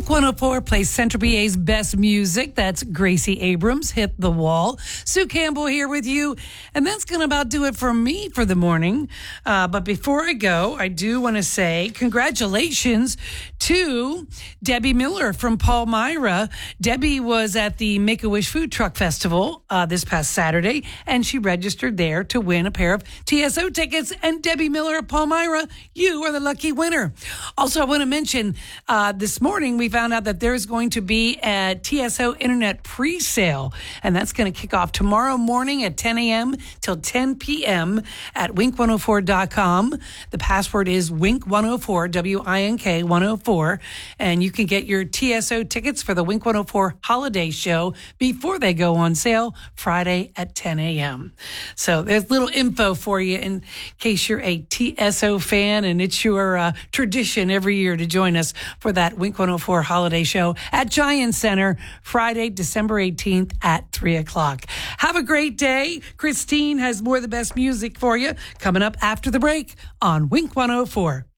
Wink 104 plays Central PA's best music. That's Gracie Abrams, Hit the Wall. Sue Campbell here with you. And that's going to about do it for me for the morning. But before I go, I do want to say congratulations to Debbie Miller from Palmyra. Debbie was at the Make-A-Wish Food Truck Festival this past Saturday, and she registered there to win a pair of TSO tickets. And Debbie Miller of Palmyra, you are the lucky winner. Also, I want to mention this morning we found out that there's going to be a TSO Internet pre-sale, and that's going to kick off tomorrow morning at 10 a.m. till 10 p.m. at wink104.com. The password is wink104, W-I-N-K 104, and you can get your TSO tickets for the Wink 104 holiday show before they go on sale Friday at 10 a.m. So there's little info for you in case you're a TSO fan and it's your tradition every year to join us for that Wink 104 holiday show at Giant Center Friday, December 18th at 3 o'clock. Have a great day. Christine has more of the best music for you coming up after the break on Wink 104.